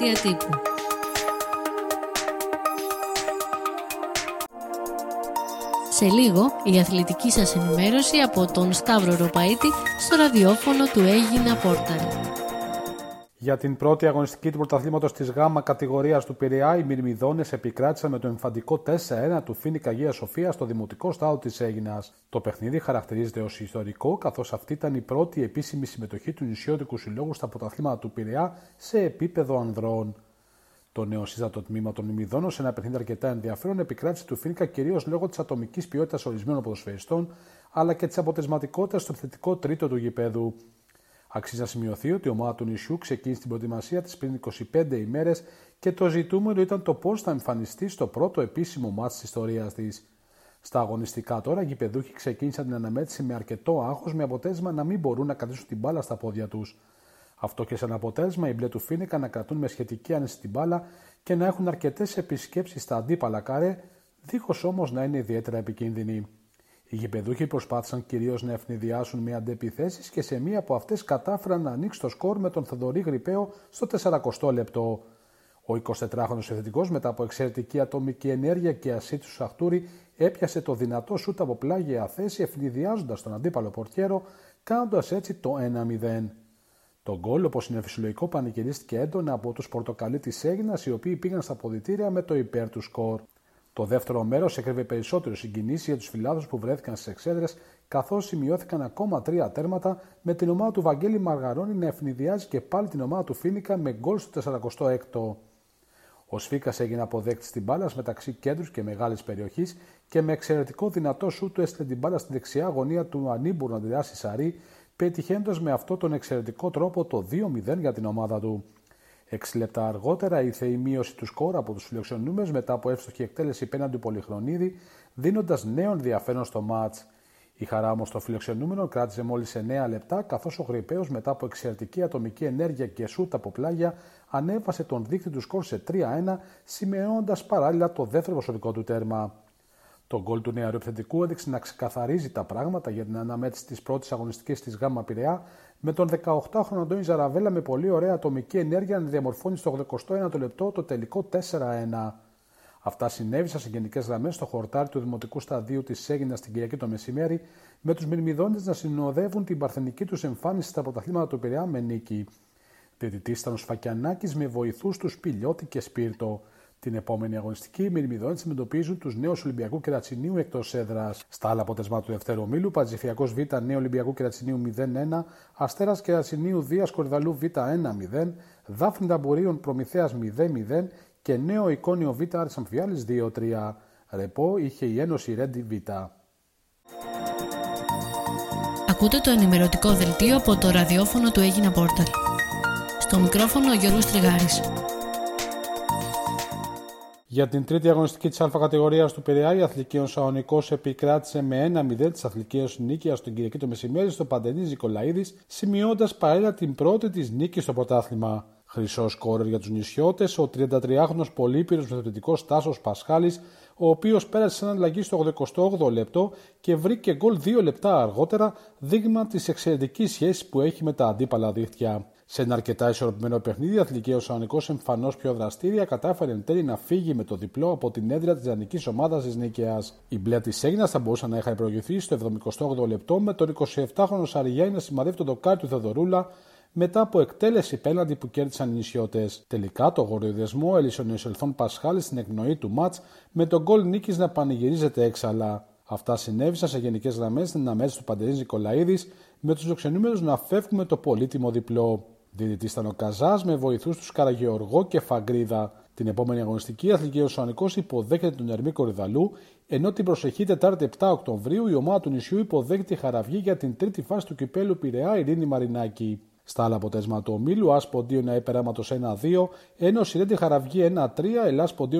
Διατύπου. Σε λίγο η αθλητική σας ενημέρωση από τον Σταύρο Ροπαίτη στο ραδιόφωνο του Έγινα Πόρταλ. Για την πρώτη αγωνιστική του πρωταθλήματος της ΓΑΜΑ κατηγορίας του Πειραιά, οι Μυρμηδόνες επικράτησαν με το εμφαντικό 4-1 του Φοίνικα Αγία Σοφία στο Δημοτικό Στάδιο της Αίγινας. Το παιχνίδι χαρακτηρίζεται ως ιστορικό, καθώς αυτή ήταν η πρώτη επίσημη συμμετοχή του νησιώτικου συλλόγου στα πρωταθλήματα του Πειραιά σε επίπεδο ανδρών. Το νεοσύστατο τμήμα των Μυρμηδόνων, σε ένα παιχνίδι αρκετά ενδιαφέρον, επικράτησε του Φοίνικα κυρίως λόγω της ατομικής ποιότητας ορισμένων ποδοσφαιριστών, αλλά και της αποτελεσματικότητας στο θετικό τρίτο του γηπέδου. Αξίζει να σημειωθεί ότι η ομάδα του νησιού ξεκίνησε την προετοιμασία της πριν 25 ημέρες και το ζητούμενο ήταν το πώς θα εμφανιστεί στο πρώτο επίσημο μάτς της ιστορίας της. Στα αγωνιστικά τώρα, οι γηπεδούχοι ξεκίνησαν την αναμέτρηση με αρκετό άγχος, με αποτέλεσμα να μην μπορούν να κρατήσουν την μπάλα στα πόδια τους. Αυτό και σαν αποτέλεσμα, οι μπλε του Φοίνικα να κρατούν με σχετική άνεση την μπάλα και να έχουν αρκετές επισκέψεις στα αντίπαλα καρέ, δίχως όμως να είναι ιδιαίτερα επικίνδυνοι. Οι γηπεδούχοι προσπάθησαν κυρίως να ευνηδιάσουν με αντεπιθέσεις και σε μία από αυτές κατάφεραν να ανοίξει το σκορ με τον Θοδωρή Γρυπαίο στο 40ο λεπτό. Ο 24χρονος επιθετικός, μετά από εξαιρετική ατομική ενέργεια και ασή του Σαχτούρη, έπιασε το δυνατό σούτ από πλάγια θέση, ευνηδιάζοντας τον αντίπαλο πορτιέρο, κάνοντας έτσι το 1-0. Το γκολ, όπως είναι φυσιολογικό, πανηγυρίστηκε έντονα από τους πορτοκαλί της Αίγινας, οι οποίοι πήγαν στα αποδυτήρια με το υπέρ του σκορ. Το δεύτερο μέρος έκρυβε περισσότερο συγκινήσεις για τους φιλάδους που βρέθηκαν στις εξέδρες, καθώς σημειώθηκαν ακόμα 3 τέρματα, με την ομάδα του Βαγγέλη Μαργαρώνη να ευνηδιάζει και πάλι την ομάδα του Φοίνικα με γκολ στο 46ο. Ο Σφίκας έγινε αποδέκτης την μπάλα μεταξύ κέντρους και μεγάλης περιοχής και με εξαιρετικό δυνατό σούτ του έστειλε την μπάλα στην δεξιά γωνία του ανήμπουρου Αντιδράση Σαρή, πετυχαίνοντας με αυτό τον εξαιρετικό τρόπο το 2-0 για την ομάδα του. 6 λεπτά αργότερα ήρθε η μείωση του σκορ από τους φιλοξενούμενους μετά από εύστοχη εκτέλεση πέναντι του Πολυχρονίδη, δίνοντας νέο ενδιαφέρον στο μάτς. Η χαρά όμως των φιλοξενούμενων κράτησε μόλις 9 λεπτά, καθώς ο Γρυπαίος μετά από εξαιρετική ατομική ενέργεια και σούτ από πλάγια ανέβασε τον δείκτη του σκορ σε 3-1, σημειώνοντας παράλληλα το δεύτερο προσωπικό του τέρμα. Το γκολ του νεαρού επιθετικού έδειξε να ξεκαθαρίζει τα πράγματα για την αναμέτρηση της πρώτης αγωνιστικής της ΓΑΜΑ Πειραιά, με τον 18χρονο Αντώνη Ζαραβέλα με πολύ ωραία ατομική ενέργεια να διαμορφώνει στο 81ο λεπτό το τελικό 4-1. Αυτά συνέβησαν σε γενικές γραμμές στο χορτάρι του Δημοτικού Σταδίου της Αίγινας την Κυριακή το μεσημέρι, με τους Μυρμηδόνες να συνοδεύουν την παρθενική τους εμφάνιση στα πρωταθλήματα του Πειραιά με νίκη. Διαιτητής ήταν ο Σφακιανάκης με βοηθούς τους Πιλιώτη και Σπίρτο. Την επόμενη αγωνιστική, οι Μυρμηδόνες αντιμετωπίζουν τους νέους Ολυμπιακού Κερατσινίου εκτός έδρας. Στα άλλα αποτελέσματα του δευτέρου ομίλου, Παντζηφιακός Β Νέο Ολυμπιακού Κερατσινίου 0-1, Αστέρας Κερατσινίου Δίας Κορυδαλού Β 1-0, Δάφνη Ταμπουρίων Προμηθέας 0-0 και Νέο Εικόνιο Β Άρης Αμφιάλης 2-3. Ρεπό είχε η Ένωση Ρέντι Β. Ακούτε το ενημερωτικό δελτίο από το ραδιόφωνο του Έγινα Πόρταλ. Στο μικρόφωνο ο Γιώργος Τριγάρης. Για την τρίτη αγωνιστική της Α κατηγορίας του Πειραιά, η Αθλική Οσαονικός επικράτησε με 1-0 της Αθλικής Νίκαιας στον Κυριακή το μεσημέρι στο Παντελής Νικολαίδης, σημειώντας παράλληλα την πρώτη της νίκη στο πρωτάθλημα. Χρυσό σκόρερ για τους νησιώτες, ο 33χρονος πολύπυρος μεθοδητικός Τάσος Πασχάλης, ο οποίος πέρασε σαν αλλαγή στο 88ο λεπτό και βρήκε γκολ 2 λεπτά αργότερα, δείγμα της εξαιρετικής σχέσης που έχει με τα αντίπαλα δίχτυα. Σε ένα αρκετά ισορροπημένο παιχνίδι, η Αθλική Οσαονικός, εμφανώς πιο δραστήρια, κατάφερε εν τέλει να φύγει με το διπλό από την έδρα της ιδανικής ομάδας της Νίκαιας. Οι μπλε της Αίγινας θα μπορούσαν να είχαν προηγηθεί στο 78ο λεπτό, με τον 27χρονο Σαριγιάννη να σημαδεύει το δοκάρι του Θεοδωρούλα μετά από εκτέλεση πέναντι που κέρδισαν οι νησιώτες. Τελικά, το γοριοδεσμό έλυσε ο νεοσελθόν Πασχάλης στην εκπνοή του μάτς, με τον γκολ νίκης να πανηγυρίζεται έξαλα. Αυτά συνέβησαν σε γενικές γραμμές στην αναμέτρηση του Παντελής Νικολαίδης, με τους φιλοξενούμενους να φεύγουν με το πολύτιμο διπλό. Διαιτητής ήταν ο Καζάς με βοηθούς τους Καραγεωργό και Φαγκρίδα. Την επόμενη αγωνιστική, η Αθλική Οσαονικός υποδέχεται τον Ερμή Κορυδαλού, ενώ την προσεχή Τετάρτη 7 Οκτωβρίου η ομάδα του νησιού υποδέχεται Χαραυγή για την τρίτη φάση του κυπέλου Πειραιά Ειρήνη Μαρινάκη. Στα άλλα αποτέλεσματα του ομίλου, Άσποντίον Αεπεράματος 1-2, ενώ Σιρέντη Χαραυγή 1-3, Ελλάς Ποντίον